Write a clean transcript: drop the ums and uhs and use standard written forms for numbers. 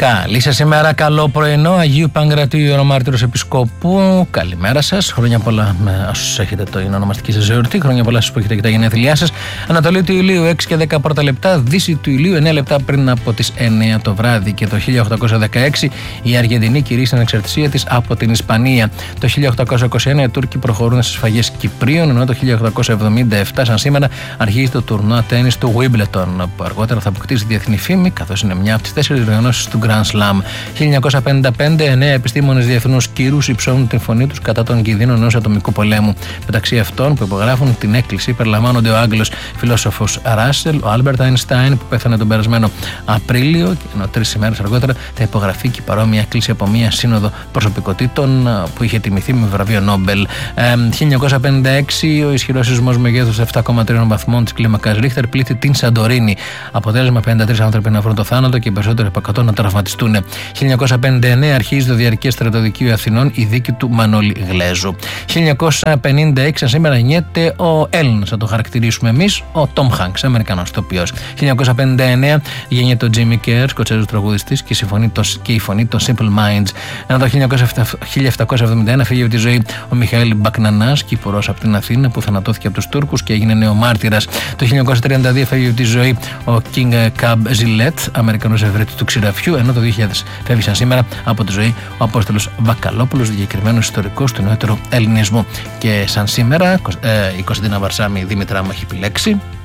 Καλή σας ημέρα, καλό πρωινό. Αγίου Παγκρατίου, ονομάρτυρος Επισκόπου. Καλημέρα σας. Χρόνια πολλά με όσους έχετε την ονομαστική σας εορτή. Χρόνια πολλά στους που έχετε και τα γενέθλιά σας. Ανατολή του ηλίου 6 και 10 πρώτα λεπτά. Δύση του ηλίου 9 λεπτά πριν από τις 9 το βράδυ. Και το 1816 η Αργεντινή κηρύσσει την ανεξαρτησία της από την Ισπανία. Το 1821 οι Τούρκοι προχωρούν στις σφαγές Κυπρίων. Ενώ το 1877, σαν σήμερα, αρχίζει το τουρνουά τένις του Wimbledon, που αργότερα θα αποκτήσει διεθνή φήμη, καθώς είναι μια από τις 4 διοργανώσεις του Grand Slam. 1955, 9 επιστήμονες διεθνούς κύρους υψώνουν την φωνή τους κατά των κινδύνων ενός ατομικού πολέμου. Μεταξύ αυτών που υπογράφουν την έκκληση περιλαμβάνονται ο Άγγλος φιλόσοφος Ράσελ, ο Άλμπερτ Αϊνστάιν που πέθανε τον περασμένο Απρίλιο, ενώ 3 ημέρες αργότερα θα υπογραφεί και παρόμοια έκκληση από μια σύνοδο προσωπικότητων που είχε τιμηθεί με βραβείο Νόμπελ. 1956, ο ισχυρός σεισμός μεγέθους 7,3 βαθμών της κλίμακας Ρίχτερ πλήττει την Σαντορίνη. Αποτέλεσμα 53 άνθρωποι να βρουν το θάνατο και περισσότεροι από 100 να τραυματιστούν. 1959 αρχίζει το διαρκές στρατοδικείο Αθηνών, η δίκη του Μανώλη Γλέζου. 1956 σήμερα γεννιέται ο Έλληνας, θα το χαρακτηρίσουμε εμείς, ο Τόμ Χάνκς, Αμερικανός ηθοποιός. 1959 γεννιέται ο Τζίμι Κέρ, σκοτσέζος τραγουδιστής και η φωνή των Simple Minds. Ενώ το 1771 φύγει από τη ζωή ο Μιχαήλ Μπακνανάς, κυπουρός από την Αθήνα που θανατώθηκε από τους Τούρκους και έγινε νεομάρτυρας. Το 1932 φύγει από τη ζωή ο King Cab Gillette, Αμερικανός ευρέτης του ξηραφιού, ενώ το 2000 φεύγει σαν σήμερα από τη ζωή ο Απόστολος Βακαλόπουλος, διακεκριμένος ιστορικός του νεότερου ελληνισμού. Και σαν σήμερα η Κωνσταντίνα Βαρσάμι Δήμητρά μου έχει επιλέξει